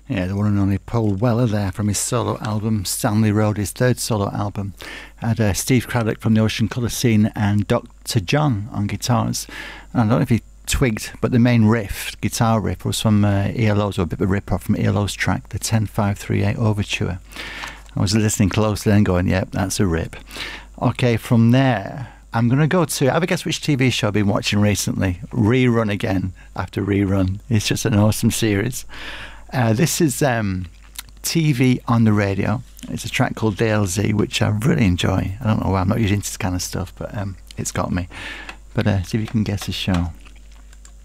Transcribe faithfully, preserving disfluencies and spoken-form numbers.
Yeah, the one and only Paul Weller there from his solo album Stanley Road, his third solo album. Had uh, Steve Craddock from the Ocean Colour Scene and Doctor John on guitars. And I don't know if he twigged, but the main riff, guitar riff, was from uh, E L O's, or a bit of a rip-off from E L O's track, the ten five three eight Overture. I was listening closely and going, yep, that's a rip. Okay, from there, I'm going to go to, have a guess which T V show I've been watching recently. Rerun again, after Rerun. It's just an awesome series. Uh, this is um, T V on the Radio. It's a track called D L Z, which I really enjoy. I don't know why, I'm not usually into this kind of stuff, but um, it's got me. But uh, see if you can guess the show.